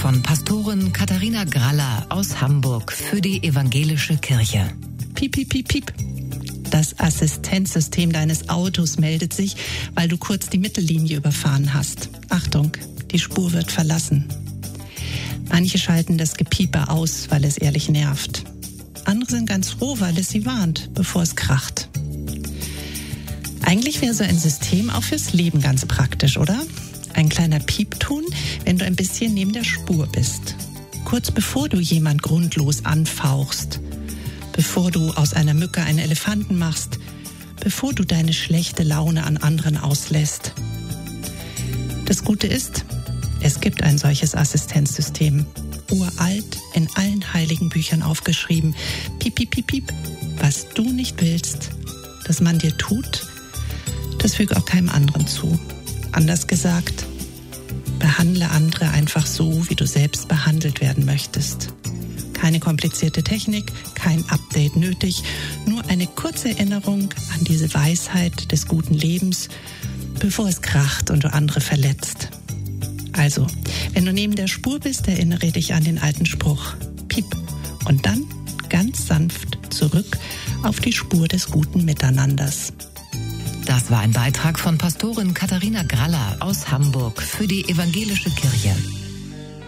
von Pastorin Katharina Graller aus Hamburg für die Evangelische Kirche. Piep, piep, piep, piep. Das Assistenzsystem deines Autos meldet sich, weil du kurz die Mittellinie überfahren hast. Achtung, die Spur wird verlassen. Manche schalten das Gepieper aus, weil es ehrlich nervt. Andere sind ganz froh, weil es sie warnt, bevor es kracht. Eigentlich wäre so ein System auch fürs Leben ganz praktisch, oder? Ein kleiner Piepton, wenn du ein bisschen neben der Spur bist. Kurz bevor du jemand grundlos anfauchst. Bevor du aus einer Mücke einen Elefanten machst. Bevor du deine schlechte Laune an anderen auslässt. Das Gute ist, es gibt ein solches Assistenzsystem. Uralt, in allen heiligen Büchern aufgeschrieben. Piep, piep, piep, piep. Was du nicht willst, dass man dir tut, das füge auch keinem anderen zu. Anders gesagt, behandle andere einfach so, wie du selbst behandelt werden möchtest. Keine komplizierte Technik, kein Update nötig, nur eine kurze Erinnerung an diese Weisheit des guten Lebens, bevor es kracht und du andere verletzt. Also, wenn du neben der Spur bist, erinnere dich an den alten Spruch. Piep. Und dann ganz sanft zurück auf die Spur des guten Miteinanders. Das war ein Beitrag von Pastorin Katharina Graller aus Hamburg für die Evangelische Kirche.